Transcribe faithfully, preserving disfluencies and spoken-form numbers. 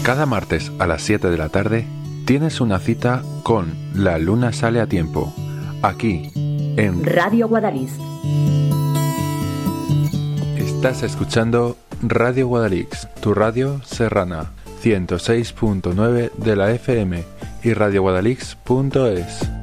Cada martes a las siete de la tarde tienes una cita con La Luna Sale a Tiempo, aquí en Radio Guadalix. Estás escuchando Radio Guadalix, tu radio serrana, ciento seis punto nueve de la F M y radio guadalix punto es.